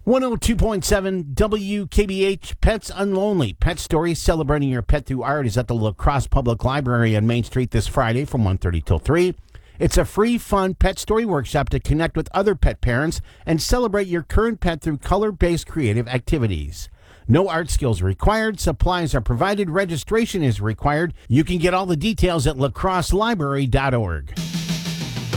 102.7 WKBH Pets Unlonely. Pet Stories celebrating your pet through art is at the La Crosse Public Library on Main Street this Friday from 1:30 till 3. It's a free, fun pet story workshop to connect with other pet parents and celebrate your current pet through color-based creative activities. No art skills required. Supplies are provided. Registration is required. You can get all the details at lacrosselibrary.org.